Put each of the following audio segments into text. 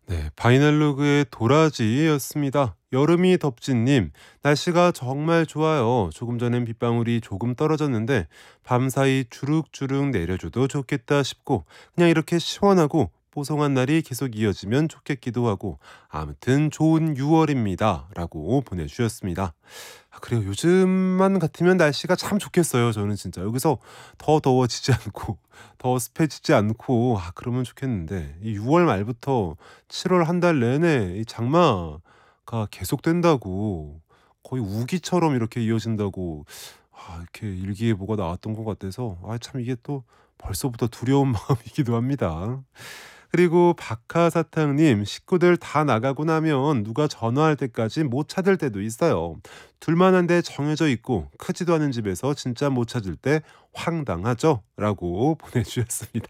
네, 바이날로그의 도라지였습니다. 여름이 덥진님, 날씨가 정말 좋아요. 조금 전엔 빗방울이 조금 떨어졌는데 밤사이 주룩주룩 내려줘도 좋겠다 싶고 그냥 이렇게 시원하고 뽀송한 날이 계속 이어지면 좋겠기도 하고 아무튼 좋은 6월입니다. 라고 보내주셨습니다. 그래요. 요즘만 같으면 날씨가 참 좋겠어요. 저는 진짜 여기서 더 더워지지 않고 더 습해지지 않고 그러면 좋겠는데 이 6월 말부터 7월 한 달 내내 이 장마가 계속된다고 거의 우기처럼 이렇게 이어진다고 이렇게 일기예보가 나왔던 것 같아서 참 이게 또 벌써부터 두려운 마음이기도 합니다. 그리고 박하사탕님, 식구들 다 나가고 나면 누가 전화할 때까지 못 찾을 때도 있어요. 둘만 한데 정해져 있고 크지도 않은 집에서 진짜 못 찾을 때 황당하죠? 라고 보내주셨습니다.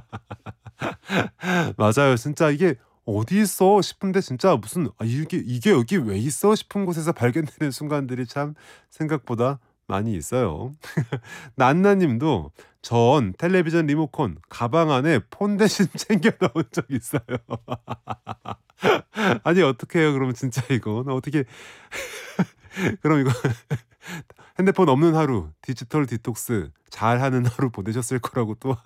맞아요. 진짜 이게 어디 있어 싶은데 진짜 무슨 이게 여기 왜 있어 싶은 곳에서 발견되는 순간들이 참 생각보다 많이 있어요. 난나님도 전 텔레비전 리모컨 가방 안에 폰 대신 챙겨 넣은 적 있어요. 아니 어떡해요 그러면 진짜 이건 어떻게 그럼 이거 핸드폰 없는 하루 디지털 디톡스 잘하는 하루 보내셨을 거라고 또한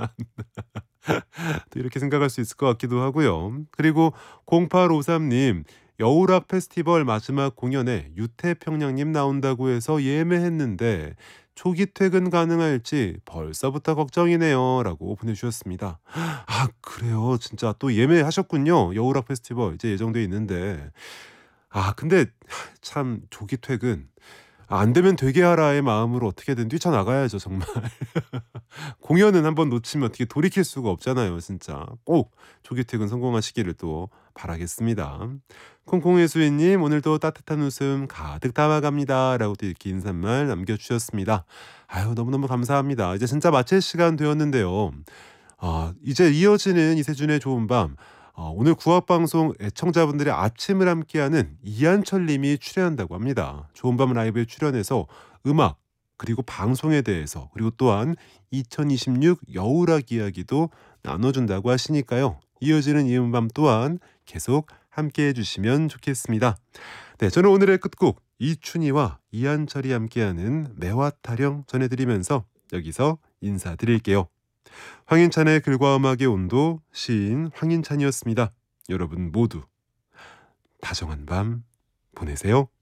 또 이렇게 생각할 수 있을 것 같기도 하고요. 그리고 0853님 여우락 페스티벌 마지막 공연에 유태평양님 나온다고 해서 예매했는데 초기 퇴근 가능할지 벌써부터 걱정이네요. 라고 보내주셨습니다. 그래요. 진짜 또 예매하셨군요. 여우락 페스티벌 이제 예정돼 있는데. 근데 참 조기 퇴근. 안 되면 되게 하라의 마음으로 어떻게든 뛰쳐나가야죠, 정말. 공연은 한번 놓치면 어떻게 돌이킬 수가 없잖아요, 진짜. 꼭 조기 퇴근 성공하시기를 또 바라겠습니다. 콩콩해수이님 오늘도 따뜻한 웃음 가득 담아갑니다. 라고 또 이렇게 인사말 남겨주셨습니다. 너무너무 감사합니다. 이제 진짜 마칠 시간 되었는데요. 이제 이어지는 이세준의 좋은 밤. 오늘 구합방송 애청자분들의 아침을 함께하는 이한철 님이 출연한다고 합니다. 좋은 밤 라이브에 출연해서 음악 그리고 방송에 대해서 그리고 또한 2026 여우락 이야기도 나눠준다고 하시니까요. 이어지는 이 음밤 또한 계속 함께해 주시면 좋겠습니다. 네, 저는 오늘의 끝곡 이춘희와 이한철이 함께하는 매화 타령 전해드리면서 여기서 인사드릴게요. 황인찬의 글과 음악의 온도 시인 황인찬이었습니다. 여러분 모두 다정한 밤 보내세요.